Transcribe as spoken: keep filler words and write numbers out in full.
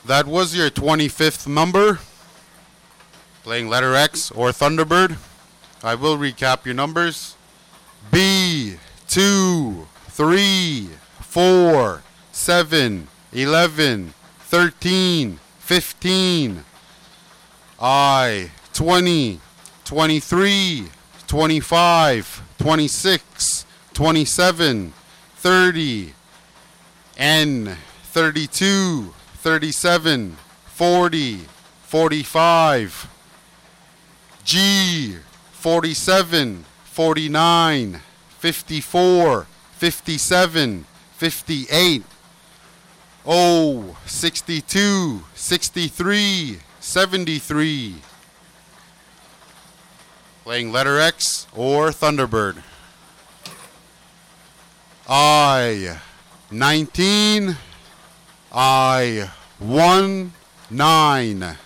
That was your twenty-fifth number. Playing letter X or Thunderbird. I will recap your numbers. B, two, three, four, seven, eleven, thirteen, fifteen. I, twenty, twenty-three, twenty-five, twenty-six, twenty-seven, thirty. N, thirty-two, thirty-seven, forty, forty-five. G, forty-seven, forty-nine, fifty-four, fifty-seven, fifty-eight. O, sixty-two, sixty-three, seventy-three. Playing letter X or Thunderbird. I, nineteen. I, one, nine.